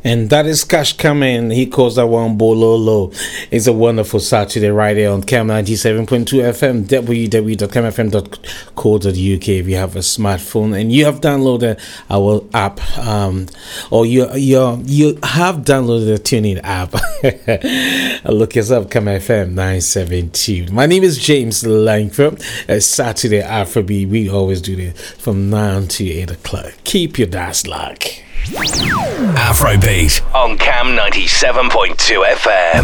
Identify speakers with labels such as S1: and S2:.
S1: And that is Cash Coming. He calls that one Bololo. It's a wonderful Saturday right here on Cam 97.2 FM, www.camfm.co.uk. If you have a smartphone and you have downloaded our app, or you have downloaded the TuneIn app, look us up, Cam FM 972. My name is James Langford. Saturday Afrobeat, we always do this from 9 to 8 o'clock. Keep your dice lock.
S2: Afrobeat on Cam 97.2 FM.